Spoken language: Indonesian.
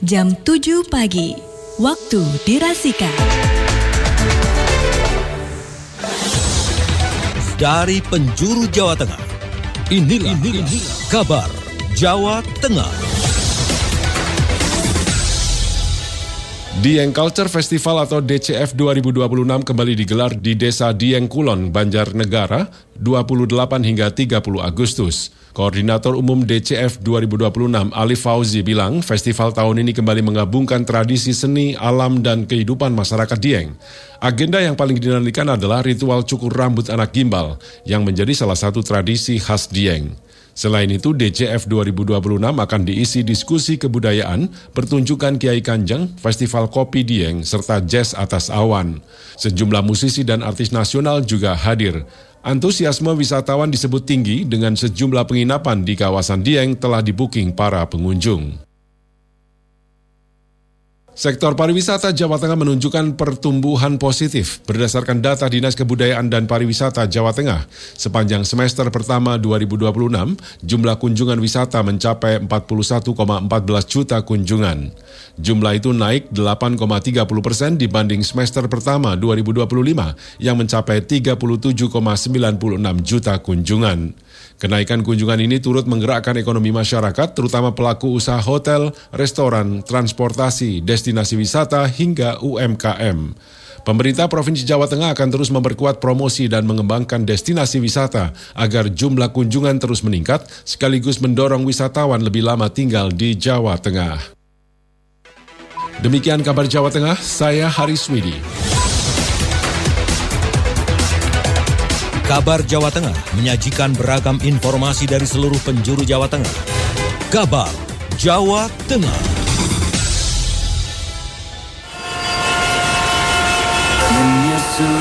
jam 7 pagi, waktu dirasika. Dari penjuru Jawa Tengah, inilah kabar Jawa Tengah. Dieng Culture Festival atau DCF 2026 kembali digelar di Desa Dieng Kulon, Banjarnegara, 28 hingga 30 Agustus. Koordinator Umum DCF 2026 Ali Fauzi bilang festival tahun ini kembali menggabungkan tradisi seni, alam, dan kehidupan masyarakat Dieng. Agenda yang paling dinantikan adalah ritual cukur rambut anak gimbal yang menjadi salah satu tradisi khas Dieng. Selain itu, DCF 2026 akan diisi diskusi kebudayaan, pertunjukan Kiai Kanjeng, festival kopi Dieng, serta jazz atas awan. Sejumlah musisi dan artis nasional juga hadir. Antusiasme wisatawan disebut tinggi dengan sejumlah penginapan di kawasan Dieng telah dibuking para pengunjung. Sektor pariwisata Jawa Tengah menunjukkan pertumbuhan positif berdasarkan data Dinas Kebudayaan dan Pariwisata Jawa Tengah. Sepanjang semester pertama 2026, jumlah kunjungan wisata mencapai 41,14 juta kunjungan. Jumlah itu naik 8,30% dibanding semester pertama 2025 yang mencapai 37,96 juta kunjungan. Kenaikan kunjungan ini turut menggerakkan ekonomi masyarakat, terutama pelaku usaha hotel, restoran, transportasi, destinasi wisata, hingga UMKM. Pemerintah Provinsi Jawa Tengah akan terus memperkuat promosi dan mengembangkan destinasi wisata agar jumlah kunjungan terus meningkat, sekaligus mendorong wisatawan lebih lama tinggal di Jawa Tengah. Demikian kabar Jawa Tengah, saya Haris Widi. Kabar Jawa Tengah menyajikan beragam informasi dari seluruh penjuru Jawa Tengah. Kabar Jawa Tengah.